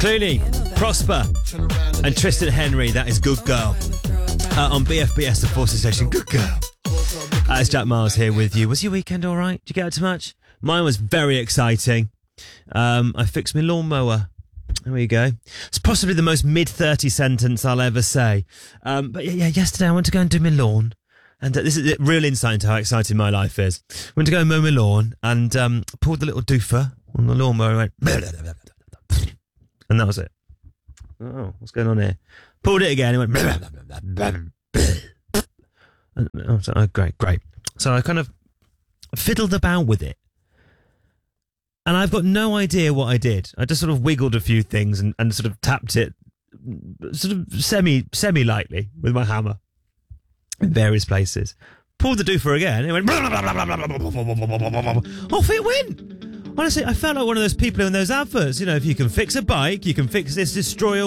Clooney, Prosper, and Tristan Henry. That is Good Girl. On BFBS, the Forces Station. Good Girl. It's Jack Miles here with you. Was your weekend all right? Did you get out too much? Mine was very exciting. I fixed my lawnmower. There we go. It's possibly the most mid-30 sentence I'll ever say. But yeah, yesterday I went to go and do my lawn. And this is a real insight into how exciting my life is. Went to go and mow my lawn and pulled the little doofer on the lawnmower and went... And that was it. Oh, what's going on here? Pulled it again and went... And I was like, oh, great. So I kind of fiddled about with it. And I've got no idea what I did. I just sort of wiggled a few things and sort of tapped it sort of semi-lightly with my hammer in various places. Pulled the doofer again, and it went... Off it went! Honestly, I felt like one of those people in those adverts. You know, if you can fix a bike, you can fix this destroyer